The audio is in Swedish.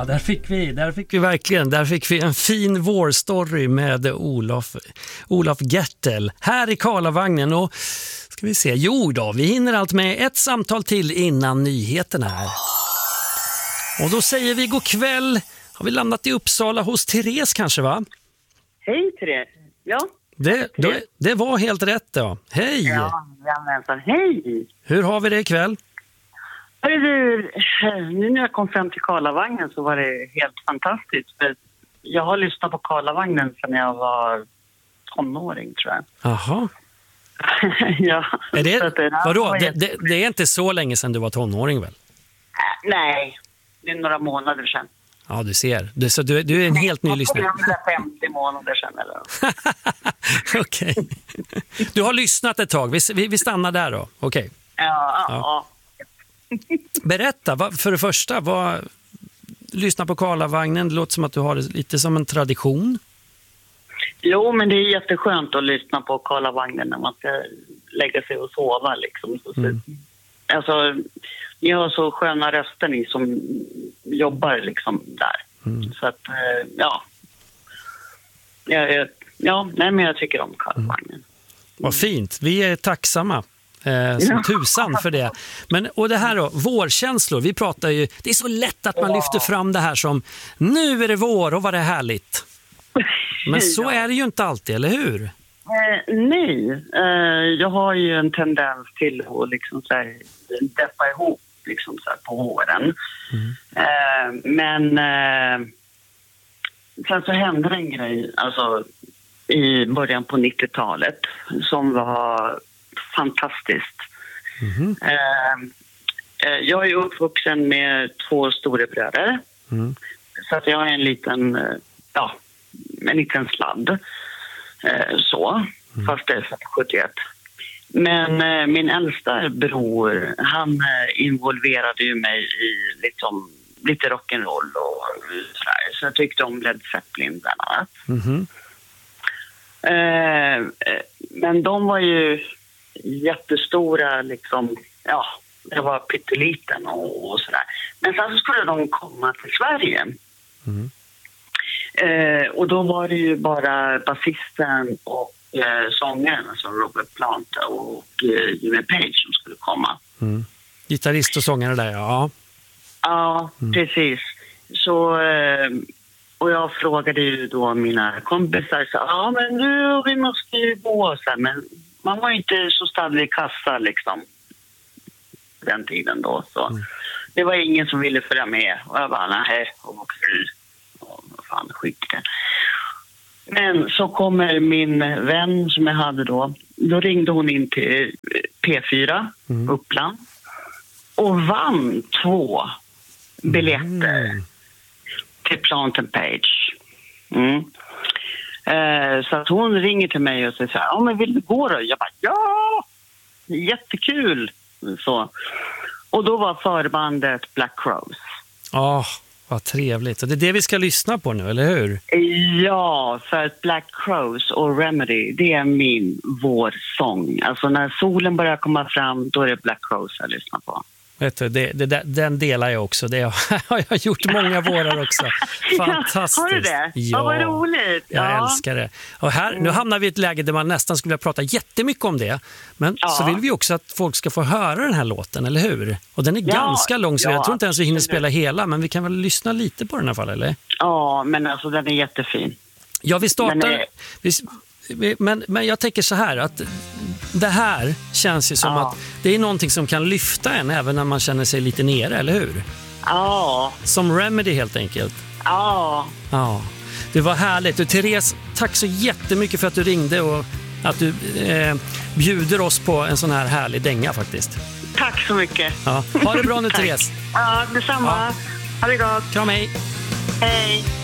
Ja, där fick vi verkligen. Där fick vi en fin vårstory med Olof Gertel här i Karlavagnen. Och ska vi se, jo då, vi hinner allt med ett samtal till innan nyheterna här. Och då säger vi god kväll. Har vi landat i Uppsala hos Therese kanske, va? Hej Therese. Ja. Det var helt rätt då. Hej! Ja, hej! Hur har vi det ikväll? Nu när jag kom fram till Karlavagnen så var det helt fantastiskt. För jag har lyssnat på Karlavagnen sedan jag var tonåring, tror jag. Jaha. Ja. Vadå? Det är inte så länge sedan du var tonåring väl? Nej, det är några månader sedan. Ja, du ser. Så du är en helt ny lyssnare. 50 månader sedan eller? Okej. Du har lyssnat ett tag. Vi stannar där då. Okej. Ja. Berätta, för det första, lyssna på Karlavagnen. Det låter som att du har det lite som en tradition. Jo, men det är jätteskönt att lyssna på Karlavagnen när man ska lägga sig och sova liksom. Alltså, ni har så sköna röster ni som jobbar liksom där. Så att, men jag tycker om Karlavagnen. Vad fint, vi är tacksamma som tusan för det. Men, och det här då, vårkänslor, vi pratar ju, det är så lätt att man lyfter fram det här som, nu är det vår och vad det är härligt. Men så är det ju inte alltid, eller hur? Nej, jag har ju en tendens till att liksom så här, deppa ihop liksom så här på våren. Men sen så hände en grej alltså, i början på 90-talet som var fantastiskt. Jag är uppvuxen med 2 storebröder. Så att jag har en liten sladd. Fast det är 71. Men min äldsta bror, han involverade ju mig i liksom, lite rock'n'roll och sådär. Så jag tyckte om Led Zeppelin bland annat. Men de var ju jättestora liksom, jag var pytteliten och sådär. Men sen så skulle de komma till Sverige. Och då var det ju bara basisten och sångaren, alltså Robert Plant och Jimmy Page som skulle komma. Gitarrist och sångare där, ja. Ja, precis. Så, och jag frågade ju då mina kompisar, så, men nu, vi måste ju gå så här. Men man var inte så stadig i kassa liksom den tiden då. Så det var ingen som ville följa med. Och jag bara, nej, vad fan, skit det. Men så kommer min vän som jag hade då ringde hon in till P4 Uppland och vann 2 biljetter till Plant and Page. Så att hon ringer till mig och säger så här, men vill du gå då? Jag bara, ja, jättekul. Så. Och då var förbandet Black Crowes. Vad trevligt. Och det är det vi ska lyssna på nu, eller hur? Ja, för att Black Crowes och Remedy, det är min vårsång. Alltså när solen börjar komma fram, då är det Black Crowes jag lyssnar på. Vet du, den delar jag också. Det har jag gjort många vårar också. Fantastiskt. Har du det? Ja, vad roligt. Jag älskar det. Och här, nu hamnar vi i ett läge där man nästan skulle vilja prata jättemycket om det. Men så vill vi också att folk ska få höra den här låten, eller hur? Och den är ganska lång, så jag tror inte ens vi hinner spela hela. Men vi kan väl lyssna lite på den i alla fall, eller? Ja, men alltså den är jättefin. Ja, vi startar... Men jag tänker så här att det här känns ju som att det är någonting som kan lyfta en även när man känner sig lite nere, eller hur? Ja. Som Remedy helt enkelt. Ja. Det var härligt. Och Therese, tack så jättemycket för att du ringde och att du bjuder oss på en sån här härlig dänga faktiskt. Tack så mycket. Ha det bra nu, Therese. Ja, detsamma. Ha det gott. Kram, hej. Hej.